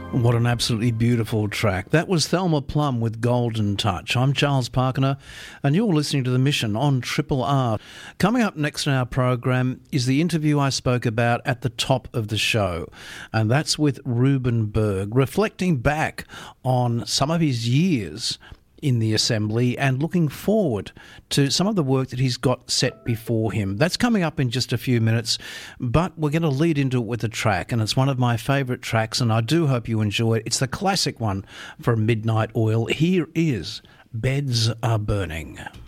What an absolutely beautiful track. That was Thelma Plum with Golden Touch. I'm Charles Parkiner, and you're listening to The Mission on Triple R. Coming up next in our program is the interview I spoke about at the top of the show, and that's with Reuben Berg, reflecting back on some of his years in the Assembly and looking forward to some of the work that he's got set before him. That's coming up in just a few minutes, but we're going to lead into it with a track, and it's one of my favourite tracks, and I do hope you enjoy it. It's the classic one from Midnight Oil. Here is Beds Are Burning.